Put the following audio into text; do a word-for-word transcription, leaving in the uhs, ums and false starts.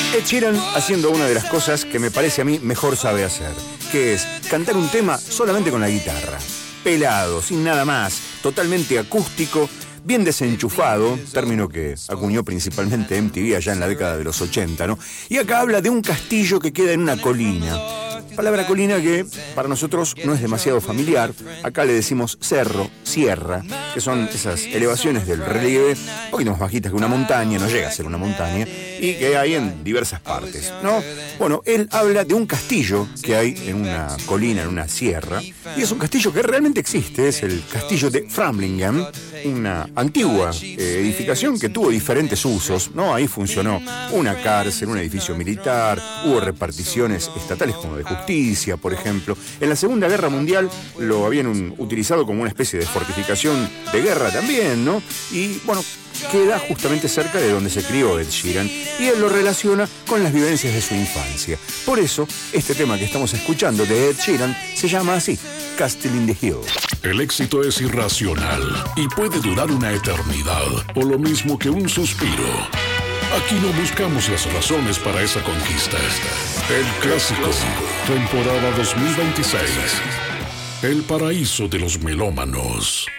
Ed Sheeran haciendo una de las cosas que me parece a mí mejor sabe hacer, que es cantar un tema solamente con la guitarra, pelado, sin nada más, totalmente acústico, bien desenchufado, término que acuñó principalmente M T V allá en la década de los ochenta, ¿no? Y acá habla de un castillo que queda en una colina. Palabra colina que para nosotros no es demasiado familiar. Acá le decimos cerro, sierra, que son esas elevaciones del relieve, un poquito más bajitas que una montaña, no llega a ser una montaña, y que hay en diversas partes, ¿no? Bueno, él habla de un castillo que hay en una colina, en una sierra, y es un castillo que realmente existe, es el castillo de Framlingham, una antigua eh, edificación que tuvo diferentes usos, ¿no? Ahí funcionó una cárcel, un edificio militar, hubo reparticiones estatales como de justicia, por ejemplo. En la Segunda Guerra Mundial lo habían un, utilizado como una especie de fortificación de guerra también, ¿no? Y bueno, queda justamente cerca de donde se crió Ed Sheeran, y él lo relaciona con las vivencias de su infancia. Por eso, este tema que estamos escuchando de Ed Sheeran se llama así, Castle in the Hill. El éxito es irracional y puede durar una eternidad, o lo mismo que un suspiro. Aquí no buscamos las razones para esa conquista. El clásico, temporada dos mil veintiséis. El paraíso de los melómanos.